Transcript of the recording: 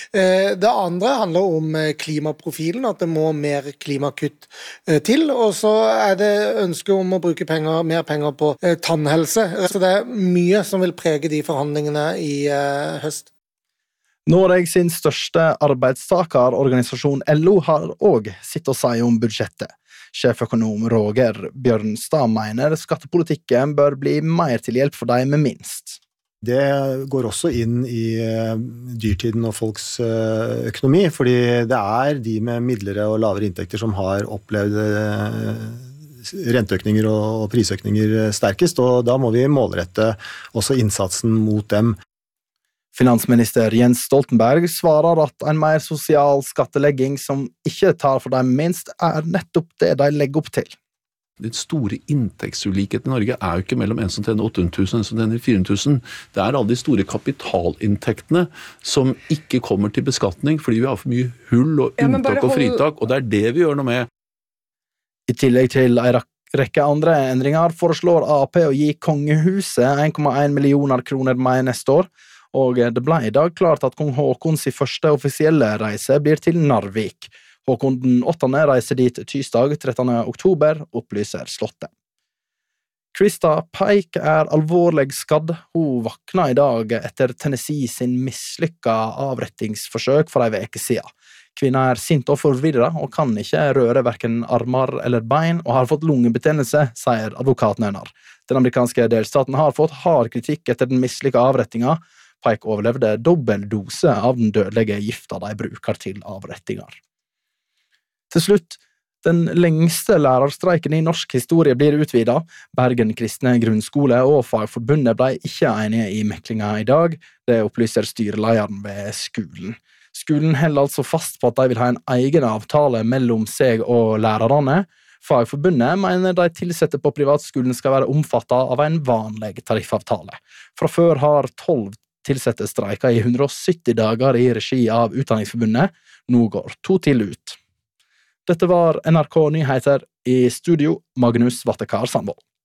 Det andre handler om klimaprofilen, at det må mer klimakutt til, og så det ønske om å bruke mer penger på tannhelse. Så det mye som vil prege de forhandlingene i høst. Noreg sin største arbeidstakerorganisasjon LO har også sitt å si om budsjettet. Sjeføkonom Roger Bjørnstad mener skattepolitikken bør bli mer til hjelp for de med minst. Det går også inn i dyrtiden og folks økonomi, fordi det de med midlere og lavere inntekter som har opplevd renteøkninger og prisøkninger sterkest, og da må vi målrette også innsatsen mot dem. Finansminister Jens Stoltenberg svarer at en mer sosial skattelegging som ikke tar for dem minst, nettopp det de legger opp til. Den store inntektsulikheten i Norge jo ikke mellom en som tjener 800 000 og en som tjener 400 000. Det alle de store kapitalinntektene som ikke kommer til beskatning fordi vi har for mye hull og unntak og fritak, og det det vi gjør noe med. I tillegg til en rekke andre endringer foreslår AP å gi kongehuset 1,1 millioner kroner mer neste år, og det ble I dag klart at kong Håkons første offisielle reise blir til Narvik. Håkon den 8. reiser dit tirsdag 13. oktober, opplyser slottet. Krista Pike alvorlig skadd. Hun vakna I dag etter Tennessee sin mislykka avrettingsforsøk for en uke siden. Kvinna sint og forvirret og kan ikke røre hverken armer eller bein og har fått lungebetennelse, sier advokaten hennes. Den amerikanske delstaten har fått hard kritikk etter den mislykka avrettinga. Pike overlevde dobbel dose av den dødelige gifta de bruker til avrettinger. Til slutt, den lengste lærerstreiken I norsk historie blir utvidet. Bergen kristne grunnskole og Fagforbundet ble ikke enige I meklinga I dag. Det opplyser styrelederen ved skolen. Skolen holder altså fast på at de vil ha en egen avtale mellom seg og lærerne. Fagforbundet mener de tilsatte på privatskolen skal være omfattet av en vanlig tariffavtale. Fra før har 12 tilsatte streiker I 170 dager I regi av Utdanningsforbundet. Nå går 2 til ut. Dette var NRK Nyheter I studio, Magnus Vattekar Sandvold.